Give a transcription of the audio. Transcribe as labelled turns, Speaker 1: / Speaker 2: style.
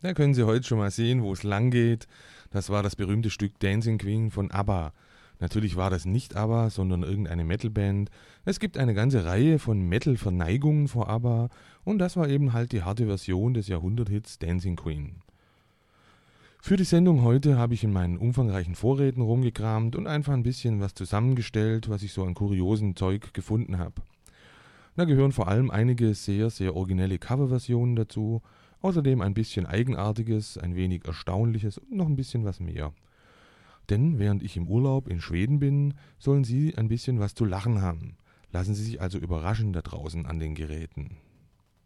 Speaker 1: Da können Sie heute schon mal sehen, wo es lang geht. Das war das berühmte Stück Dancing Queen von ABBA. Natürlich war das nicht ABBA, sondern irgendeine Metalband. Es gibt eine ganze Reihe von Metal-Verneigungen vor ABBA und das war eben halt die harte Version des Jahrhunderthits Dancing Queen. Für die Sendung heute habe ich in meinen umfangreichen Vorräten rumgekramt und einfach ein bisschen was zusammengestellt, was ich so an kuriosen Zeug gefunden habe. Da gehören vor allem einige sehr, sehr originelle Coverversionen dazu, außerdem ein bisschen Eigenartiges, ein wenig Erstaunliches und noch ein bisschen was mehr. Denn während ich im Urlaub in Schweden bin, sollen Sie ein bisschen was zu lachen haben. Lassen Sie sich also überraschen da draußen an den Geräten.